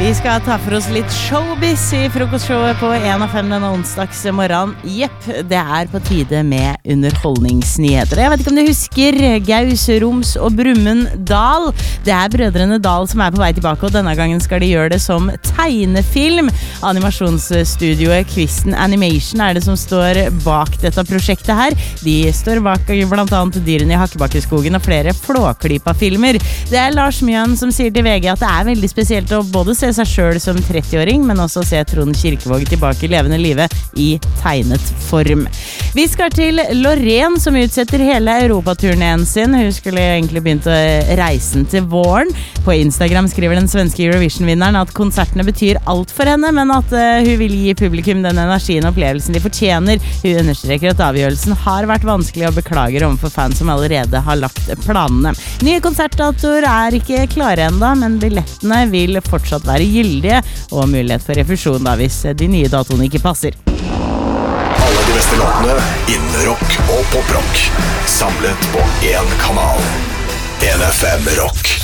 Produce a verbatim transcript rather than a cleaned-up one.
Vi skal ta for oss litt showbiz I frokostshowet på en av fem denne onsdags morgen. Jepp, det er på tide med underholdningsnyheter. Jeg vet ikke om du husker Gaus, Roms og Brumund Dahl. Det er brødrene Dahl som er på vei tilbake, og denne gangen skal de gjøre det som tegnefilm. Animasjonsstudioet Kvisten Animation er det som står bak dette prosjektet her. De står bak blant annet Dyrene I Hakkebakkeskogen og flere Flåklypa-filmer. Det er Lars Mjøen som sier til V G at det er veldig spesielt å både se seg selv som tretti-åring, men også se Trond Kirkevåg tilbake I levende livet I tegnet form. Vi skal til Loreen, som utsetter hele Europaturneen sin. Hun skulle egentlig begynt å reisen til våren. På Instagram skriver den svenske Eurovision-vinneren at konsertene betyr alt for henne, men at uh, hun vil gi publikum den energien og opplevelsen de fortjener. Hun understreker at avgjørelsen har vært vanskelig og beklager overfor fans som allerede har lagt planene. Nye konsertdatoer er ikke klare enda, men billettene vil fortsatt være gyldige, og mulighet for refusjon da hvis de nye datoene ikke passer. Alle de beste låtene innen rock og poprock, samlet på en kanal. N F M Rock.